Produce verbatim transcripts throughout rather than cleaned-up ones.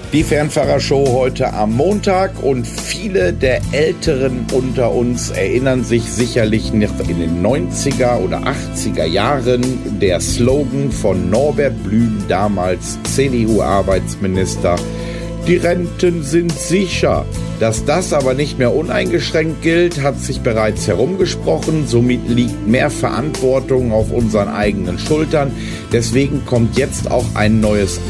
Die Fernfahrershow heute am Montag und viele der Älteren unter uns erinnern sich sicherlich noch in den neunziger oder achtziger Jahren der Slogan von Norbert Blüm, damals C D U-Arbeitsminister: Die Renten sind sicher. Dass das aber nicht mehr uneingeschränkt gilt, hat sich bereits herumgesprochen. Somit liegt mehr Verantwortung auf unseren eigenen Schultern. Deswegen kommt jetzt auch ein neues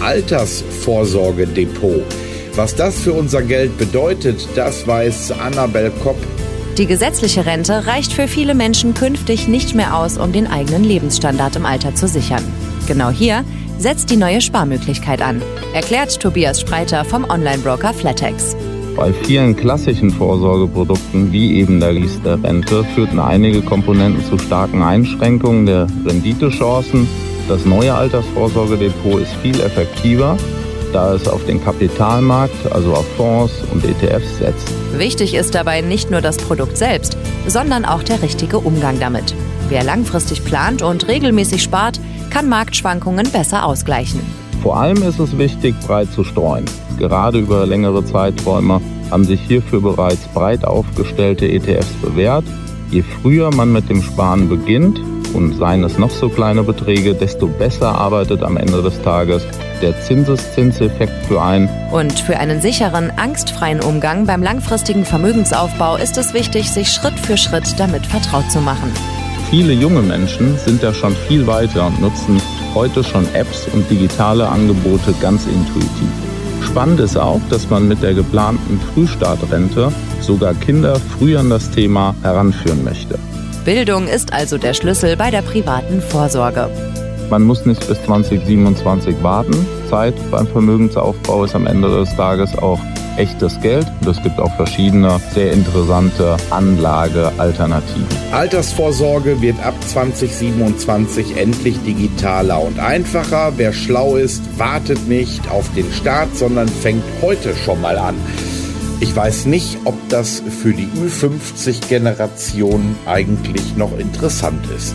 Altersvorsorgedepot. Was das für unser Geld bedeutet, das weiß Annabel Kopp. Die gesetzliche Rente reicht für viele Menschen künftig nicht mehr aus, um den eigenen Lebensstandard im Alter zu sichern. Genau hier setzt die neue Sparmöglichkeit an, erklärt Tobias Spreiter vom Online-Broker Flatex. Bei vielen klassischen Vorsorgeprodukten, wie eben der Riester-Rente, führten einige Komponenten zu starken Einschränkungen der Renditechancen. Das neue Altersvorsorgedepot ist viel effektiver, da es auf den Kapitalmarkt, also auf Fonds und E T Fs setzt. Wichtig ist dabei nicht nur das Produkt selbst, sondern auch der richtige Umgang damit. Wer langfristig plant und regelmäßig spart, kann Marktschwankungen besser ausgleichen. Vor allem ist es wichtig, breit zu streuen. Gerade über längere Zeiträume haben sich hierfür bereits breit aufgestellte E T Fs bewährt. Je früher man mit dem Sparen beginnt, und seien es noch so kleine Beträge, desto besser arbeitet am Ende des Tages der Zinseszinseffekt für einen. Und für einen sicheren, angstfreien Umgang beim langfristigen Vermögensaufbau ist es wichtig, sich Schritt für Schritt damit vertraut zu machen. Viele junge Menschen sind ja schon viel weiter und nutzen heute schon Apps und digitale Angebote ganz intuitiv. Spannend ist auch, dass man mit der geplanten Frühstartrente sogar Kinder früh an das Thema heranführen möchte. Bildung ist also der Schlüssel bei der privaten Vorsorge. Man muss nicht bis zwanzig siebenundzwanzig warten. Zeit beim Vermögensaufbau ist am Ende des Tages auch echtes Geld. Und es gibt auch verschiedene sehr interessante Anlagealternativen. Altersvorsorge wird ab zwanzig siebenundzwanzig endlich digitaler und einfacher. Wer schlau ist, wartet nicht auf den Start, sondern fängt heute schon mal an. Ich weiß nicht, ob das für die Ü fünfzig Generation eigentlich noch interessant ist.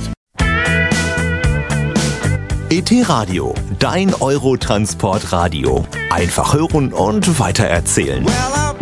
E T Radio, dein Eurotransport-Radio. Einfach hören und weitererzählen. Well,